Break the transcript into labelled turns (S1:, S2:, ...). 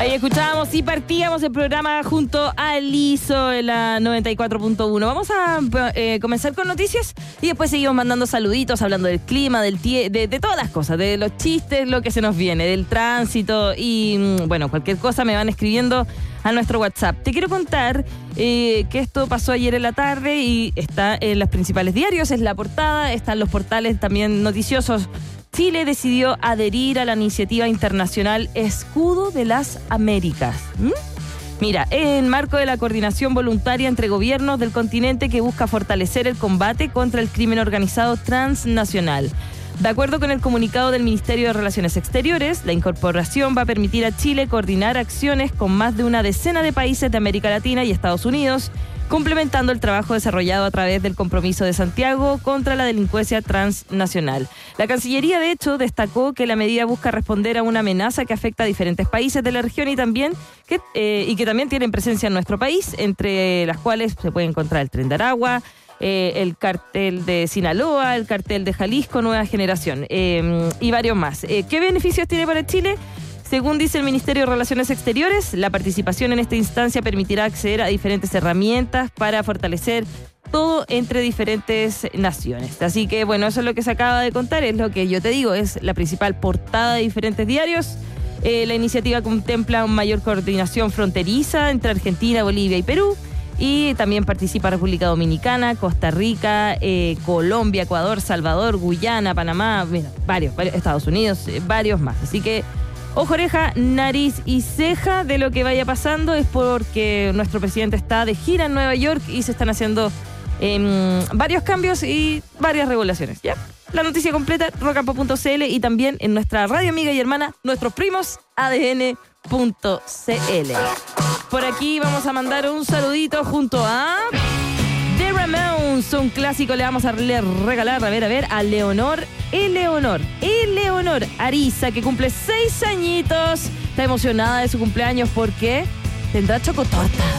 S1: Ahí escuchábamos y partíamos el programa junto a Lizo en la 94.1. Vamos a comenzar con noticias y después seguimos mandando saluditos, hablando del clima, de todas las cosas, de los chistes, lo que se nos viene, del tránsito y, bueno, cualquier cosa me van escribiendo a nuestro WhatsApp. Te quiero contar que esto pasó ayer en la tarde y está en los principales diarios, es la portada, están los portales también noticiosos. Chile decidió adherir a la iniciativa internacional Escudo de las Américas. Mira, en marco de la coordinación voluntaria entre gobiernos del continente que busca fortalecer el combate contra el crimen organizado transnacional. De acuerdo con el comunicado del Ministerio de Relaciones Exteriores, la incorporación va a permitir a Chile coordinar acciones con más de una decena de países de América Latina y Estados Unidos, complementando el trabajo desarrollado a través del Compromiso de Santiago contra la delincuencia transnacional. La Cancillería, de hecho, destacó que la medida busca responder a una amenaza que afecta a diferentes países de la región y que también tienen presencia en nuestro país, entre las cuales se puede encontrar el Tren de Aragua, el cartel de Sinaloa, el cartel de Jalisco, Nueva Generación, y varios más. ¿Qué beneficios tiene para Chile? Según dice el Ministerio de Relaciones Exteriores, la participación en esta instancia permitirá acceder a diferentes herramientas para fortalecer todo entre diferentes naciones. Así que, bueno, eso es lo que se acaba de contar, es lo que yo te digo, es la principal portada de diferentes diarios. La iniciativa contempla una mayor coordinación fronteriza entre Argentina, Bolivia y Perú. Y también participa República Dominicana, Costa Rica, Colombia, Ecuador, Salvador, Guyana, Panamá, varios, Estados Unidos, varios más. Así que ojo, oreja, nariz y ceja de lo que vaya pasando. Es porque nuestro presidente está de gira en Nueva York y se están haciendo varios cambios y varias regulaciones, ¿ya? La noticia completa, rocampo.cl y también en nuestra radio amiga y hermana, Nuestros Primos, ADN.cl. Por aquí vamos a mandar un saludito junto a The Ramones, un clásico. Le vamos a regalar, a ver, a Eleonor Ariza, que cumple 6 añitos. Está emocionada de su cumpleaños porque tendrá chocotorta.